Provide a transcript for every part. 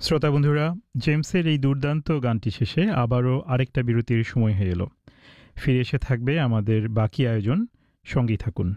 শ্রোতা বন্ধুরা, জেমসের এই দুর্দান্ত গানটি শেষে আবারও আরেকটা বিরতির সময় হয়ে এলো। ফিরে এসে থাকবে আমাদের বাকি আয়োজন, সঙ্গেই থাকুন।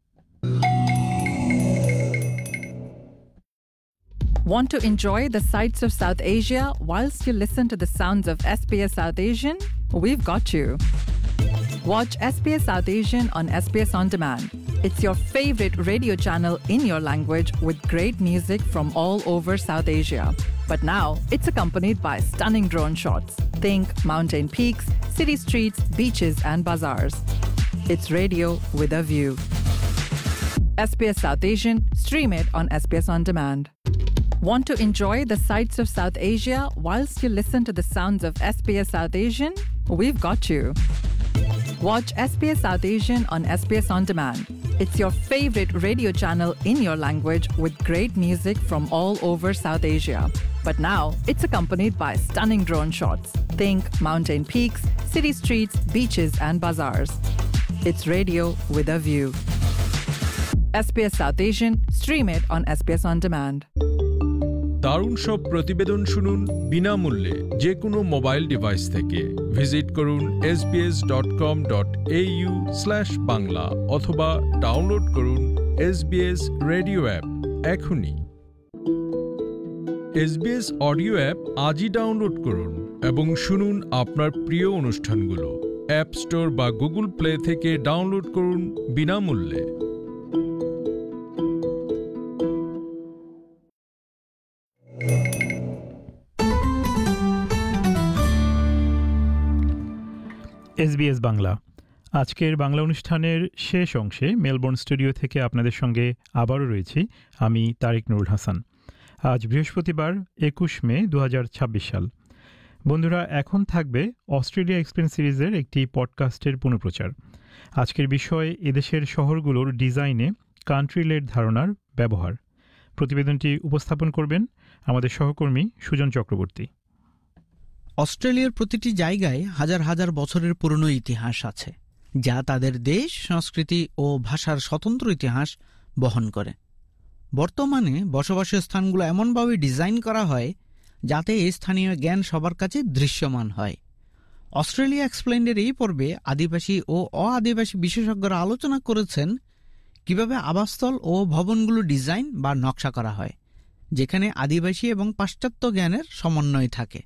Want to enjoy the sights of South Asia whilst you listen to the sounds of SBS South Asian? We've got you. Watch SBS South Asian on SBS On Demand. It's your favorite radio channel in your language with great music from all over South Asia. But now, it's accompanied by stunning drone shots. Think mountain peaks, city streets, beaches and bazaars. It's radio with a view. SBS South Asian, stream it on SBS On Demand. Want to enjoy the sights of South Asia whilst you listen to the sounds of SBS South Asian? We've got you. Watch SBS South Asian on SBS On Demand. It's your favorite radio channel in your language with great music from all over South Asia. But now, it's accompanied by stunning drone shots. Think mountain peaks, city streets, beaches and bazaars. It's radio with a view. SBS South Asian, stream it on SBS On Demand. দারুণ সব প্রতিবেদন শুনুন বিনামূল্যে যে কোনো mobile device থেকে। Visit করুন sbs.com.au/bangla অথবা ডাউনলোড করুন SBS রেডিও অ্যাপ এখনই। SBS অডিও অ্যাপ আজই ডাউনলোড করুন এবং শুনুন আপনার প্রিয় অনুষ্ঠানগুলো। অ্যাপ স্টোর বা গুগল প্লে থেকে ডাউনলোড করুন বিনামূল্যে। SBS বাংলা আজকের বাংলা অনুষ্ঠানের শেষ অংশে মেলবোর্ন স্টুডিও থেকে আপনাদের সঙ্গে আবারও রয়েছি আমি তারিক নুরুল হাসান। আজ বৃহস্পতিবার 21 মে 2026 সাল। বন্ধুরা, এখন থাকবে অস্ট্রেলিয়া এক্সপ্লেন সিরিজের একটি পডকাস্টের পুনঃপ্রচার। আজকের বিষয় এদেশের শহরগুলোর ডিজাইনে কান্ট্রি লেড ধারণার ব্যবহার। প্রতিবেদনটি উপস্থাপন করবেন আমাদের সহকর্মী সুজন চক্রবর্তী। অস্ট্রেলিয়ার প্রতিটি জায়গায় হাজার হাজার বছরের পুরনো ইতিহাস আছে, যা তাদের দেশ, সংস্কৃতি ও ভাষার স্বতন্ত্র ইতিহাস বহন করে। বর্তমানে বসবাসের স্থানগুলো এমনভাবে ডিজাইন করা হয় যাতে এই স্থানীয় জ্ঞান সবার কাছে দৃশ্যমান হয়। অস্ট্রেলিয়া এক্সপ্লেইন্ডের এই পর্বে আদিবাসী ও অ-আদিবাসী বিশেষজ্ঞরা আলোচনা করেছেন কিভাবে আবাসস্থল ও ভবনগুলো ডিজাইন বা নকশা করা হয়, যেখানে আদিবাসী এবং পাশ্চাত্য জ্ঞানের সমন্বয় থাকে।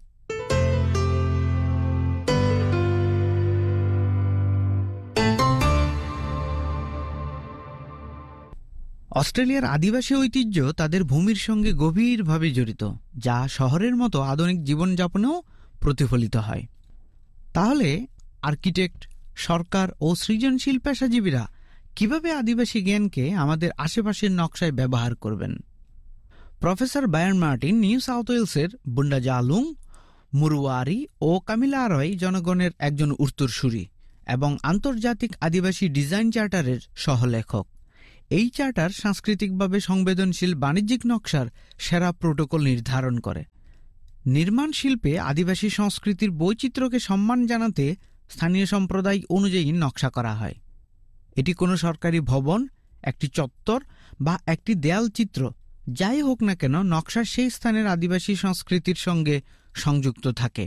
অস্ট্রেলিয়ার আদিবাসী ঐতিহ্য তাদের ভূমির সঙ্গে গভীরভাবে জড়িত, যা শহরের মতো আধুনিক জীবনযাপনেও প্রতিফলিত হয়। তাহলে আর্কিটেক্ট, সরকার ও সৃজনশীল পেশাজীবীরা কিভাবে আদিবাসী জ্ঞানকে আমাদের আশেপাশের নকশায় ব্যবহার করবেন? প্রফেসর বায়ান মার্টিন নিউ সাউথ ওয়েলসের বুন্ডাজালুং, মুরুয়ারি ও কামিলারয় জনগণের একজন উত্তরসূরি এবং আন্তর্জাতিক আদিবাসী ডিজাইন চার্টারের সহলেখক। এই চার্টার সাংস্কৃতিকভাবে সংবেদনশীল বাণিজ্যিক নকশার সেরা প্রোটোকল নির্ধারণ করে। নির্মাণ শিল্পে আদিবাসী সংস্কৃতির বৈচিত্র্যকে সম্মান জানাতে স্থানীয় সম্প্রদায় অনুযায়ী নকশা করা হয়। এটি কোনো সরকারি ভবন, একটি চত্বর বা একটি দেয়ালচিত্র যাই হোক না কেন, নকশা সেই স্থানের আদিবাসী সংস্কৃতির সঙ্গে সংযুক্ত থাকে।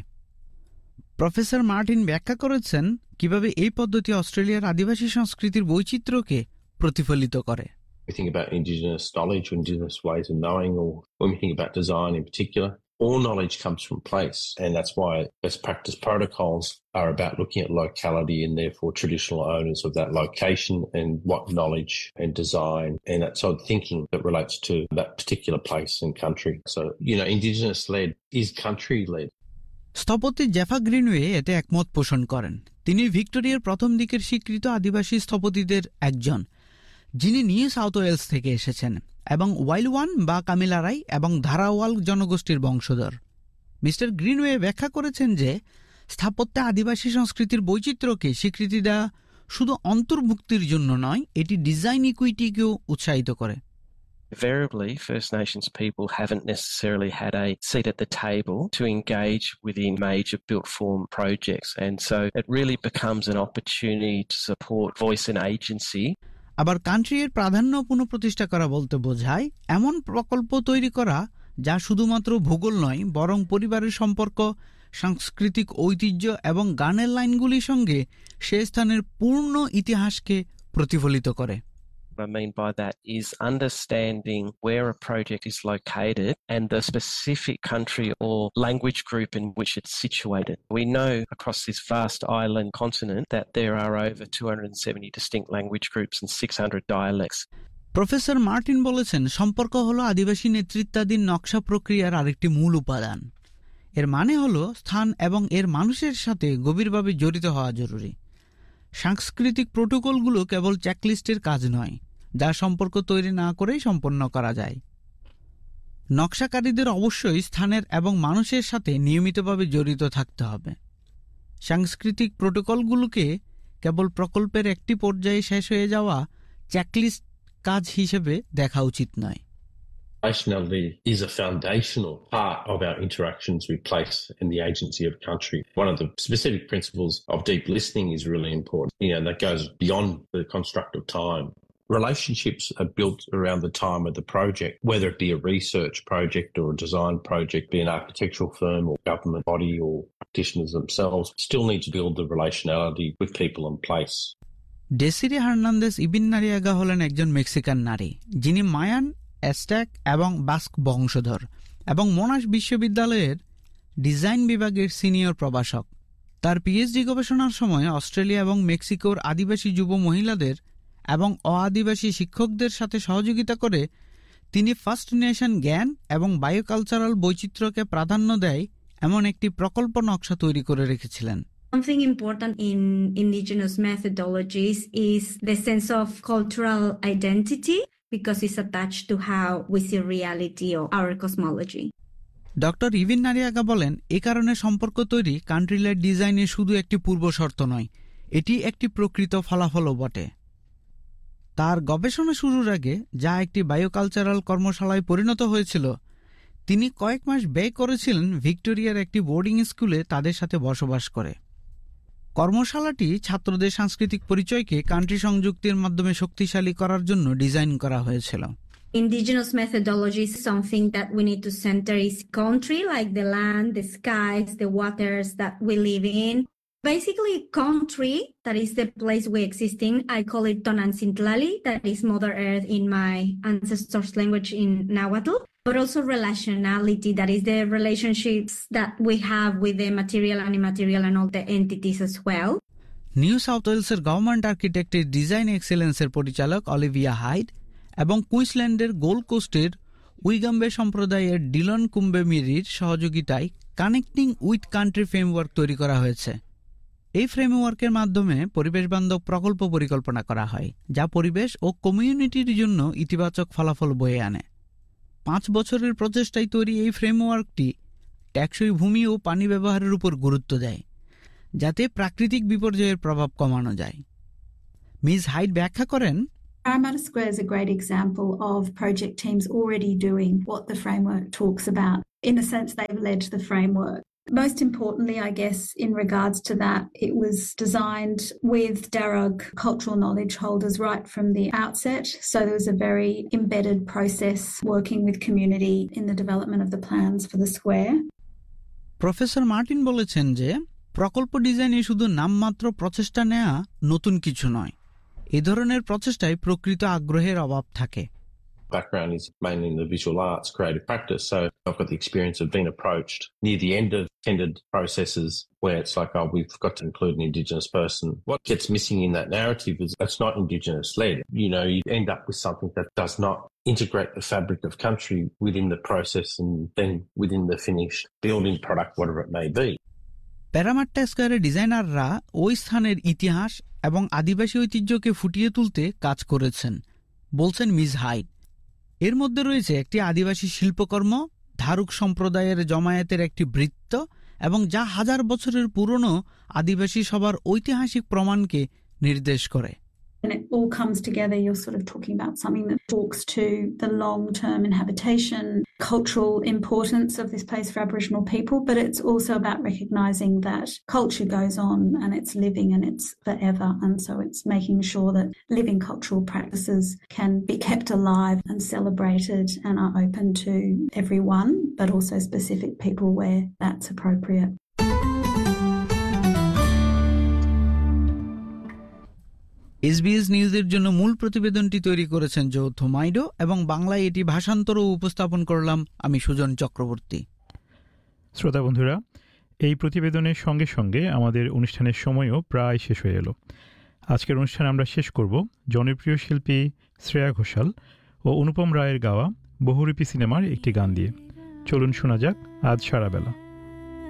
প্রফেসর মার্টিন ব্যাখ্যা করেছেন কিভাবে এই পদ্ধতি অস্ট্রেলিয়ার আদিবাসী সংস্কৃতির বৈচিত্র্যকে প্রতিফলিত করে। We think about Indigenous knowledge or Indigenous ways of knowing, or when we think about design in particular, all knowledge comes from place, and that's why best practice protocols are about looking at locality and therefore traditional owners of that location and what knowledge and design and that sort of thinking that relates to that particular place and country. So, Indigenous-led is country-led. স্থপতি জেফা greenway এতে একমত পোষণ করেন। তিনি ভিক্টোরিয়ার প্রথম দিকের স্বীকৃত আদিবাসী স্থপতিদের একজন, যিনি নিউ সাউথ ওয়েলস থেকে এসেছেন এবং ওয়াইলওয়ান বা কামিলারাই এবং ধারাওয়াল জনগোষ্ঠীর বংশধর। মিস্টার গ্রিনওয়ে ব্যাখ্যা করেছেন যে স্থাপত্যে আদিবাসী সংস্কৃতির বৈচিত্র্যকে স্বীকৃতি দেওয়া শুধু অন্তর্ভুক্তির জন্য নয়, এটি ডিজাইন ইকুইটিকেও উৎসাহিত করে। Invariably, First Nations people haven't necessarily had a seat at the table to engage within major built form projects, and so it really becomes an opportunity to support voice and agency. আবার country এর প্রাধান্য পুনঃপ্রতিষ্ঠা করা বলতে বোঝায় এমন প্রকল্প তৈরি করা যা শুধুমাত্র ভূগোল নয় বরং পরিবারের সম্পর্ক, সাংস্কৃতিক ঐতিহ্য এবং গানের লাইনগুলির সঙ্গে সে স্থানের পূর্ণ ইতিহাসকে প্রতিফলিত করে। What I mean by that is understanding where a project is located and the specific country or language group in which it's situated. We know across this vast island continent that there are over 270 distinct language groups and 600 dialects. Professor Martin বলেছেন, সম্পর্ক হলো আদিবাসী নেতৃত্বাধীন নকশা প্রক্রিয়ার আরেকটি মূল উপাদান। এর মানে হলো স্থান এবং এর মানুষের সাথে গভীরভাবে জড়িত হওয়া জরুরি। সাংস্কৃতিক প্রোটোকলগুলো কেবল চেকলিস্টের কাজ নয়, যা সম্পর্ক তৈরি না করেই সম্পন্ন করা যায়। নকশাকারীদের অবশ্যই স্থানের এবং মানুষের সাথে নিয়মিতভাবে জড়িত থাকতে হবে। সাংস্কৃতিক প্রোটোকলগুলোকে কেবল প্রকল্পের একটি পর্যায়ে শেষ হয়ে যাওয়া চেকলিস্ট কাজ হিসেবে দেখা উচিত নয়। Relationality is a foundational part of our interactions with place and the agency of country. One of the specific principles of deep listening is really important. That goes beyond the construct of time. Relationships are built around the time of the project, whether it be a research project or a design project, be an architectural firm or government body or practitioners themselves, still need to build the relationality with people and place. ডেসিরে Hernandez ইবিন্নারিয়াগা হলেন একজন Mexican নারী, যিনি Mayan, Aztec এবং বাস্ক বংশধর এবং মোনাশ বিশ্ববিদ্যালয়ের design বিভাগের সিনিয়র প্রভাষক। তার পিএইচডি গবেষণার সময় অস্ট্রেলিয়া এবং মেক্সিকোর আদিবাসী যুব মহিলাদের এবং অআদিবাসী শিক্ষকদের সাথে সহযোগিতা করে তিনি ফার্স্ট নেশন জ্ঞান এবং বায়োকালচারাল বৈচিত্র্যকে প্রাধান্য দেয় এমন একটি প্রকল্প নকশা তৈরি করে রেখেছিলেন। Something important in indigenous methodologies is the sense of cultural identity because it's attached to how we see reality or our cosmology. Doctor even নারিয়াগা বলেন, এ কারণে সম্পর্ক তৈরি কান্ট্রি লেড ডিজাইনের শুধু একটি পূর্ব শর্ত নয়, এটি একটি প্রকৃত ফলাফলও বটে। তার গবেষণা শুরুর আগে যা একটি বায়োকালচারাল কর্মশালায় পরিণত হয়েছিল, তিনি কয়েক মাস ব্যয় করেছিলেন ভিক্টোরিয়ার একটি বোর্ডিং স্কুলে তাদের সাথে বসবাস করে। কর্মশালাটি ছাত্রদের সাংস্কৃতিক পরিচয়কে কান্ট্রি সংযুক্তির মাধ্যমে শক্তিশালী করার জন্য ডিজাইন করা হয়েছিল। Indigenous methodology is something that we need to center is country, like the land, the skies, the waters that we live in. Basically, country, that is the place we exist in. I call it Tonancintlali, that is Mother Earth in my ancestors' language in Nahuatl. But also relationality, that is the relationships that we have with the material and immaterial and all the entities as well. New south ওয়েলসের government আর্কিটেক্টের design এক্সেলেন্সের পরিচালক Olivia hide এবং কুইন্সল্যান্ডের gold কোস্টের উইগাম্বে সম্প্রদায়ের Dillon কুম্বেমিরির সহযোগিতায় connecting with country framework তৈরি করা হয়েছে। এই ফ্রেমওয়ার্কের মাধ্যমে পরিবেশবান্ধব প্রকল্প পরিকল্পনা করা হয়, যা পরিবেশ ও কমিউনিটির জন্য ইতিবাচক ফলাফল বয়ে আনে। 5 বছরের প্রচেষ্টায় তৈরি এই ফ্রেমওয়ার্কটি টেকসই ভূমি ও পানি ব্যবহারের উপর গুরুত্ব দেয়, যাতে প্রাকৃতিক বিপর্যয়ের প্রভাব কমানো যায়। মিস হাইড ব্যাখ্যা করেন, Parramatta Square is a great example of project teams already doing what the framework talks about. In a sense, they've led the framework. Most importantly, I guess, in regards to that, it was designed with Darug cultural knowledge holders right from the outset. So there was a very embedded process working with community in the development of the plans for the square. Professor Martin বলেছেন যে প্রকল্প ডিজাইনে শুধু নামমাত্র প্রচেষ্টা নেওয়া নতুন কিছু নয়, এই ধরনের প্রচেষ্টায় প্রকৃত আগ্রহের অভাব থাকে। Background is mainly in the visual arts, creative practice. So I've got the experience of being approached near the end of tendered processes where it's like, oh, we've got to include an Indigenous person. What gets missing in that narrative is it's not Indigenous led. You end up with something that does not integrate the fabric of country within the process and then within the finished building product, whatever it may be. প্যারামাট্টা স্কয়ারের ডিজাইনাররা ওই স্থানের ইতিহাস এবং আদিবাসী ঐতিহ্যকে ফুটিয়ে তুলতে কাজ করেছেন, বলছেন মিস হাইড। এর মধ্যে রয়েছে একটি আদিবাসী শিল্পকর্ম, ধারুক সম্প্রদায়ের জমায়েতের একটি বৃত্ত এবং যা 1000 বছরের পুরনো আদিবাসী সবার ঐতিহাসিক প্রমাণকে নির্দেশ করে। And it all comes together. You're sort of talking about something that talks to the long-term inhabitation, cultural importance of this place for Aboriginal people, but it's also about recognising that culture goes on and it's living and it's forever. And so it's making sure that living cultural practices can be kept alive and celebrated and are open to everyone, but also specific people where that's appropriate. SBS নিউজের জন্য মূল প্রতিবেদনটি তৈরি করেছেন যৌথ মাইডো এবং বাংলায় এটি ভাষান্তর ও উপস্থাপন করলাম আমি সুজন চক্রবর্তী। শ্রোতা বন্ধুরা, এই প্রতিবেদনের সঙ্গে সঙ্গে আমাদের অনুষ্ঠানের সময়ও প্রায় শেষ হয়ে এলো। আজকের অনুষ্ঠান আমরা শেষ করব জনপ্রিয় শিল্পী শ্রেয়া ঘোষাল ও অনুপম রায়ের গাওয়া বহুরূপী সিনেমার একটি গান দিয়ে। চলুন শোনা যাক আজ সারাবেলা।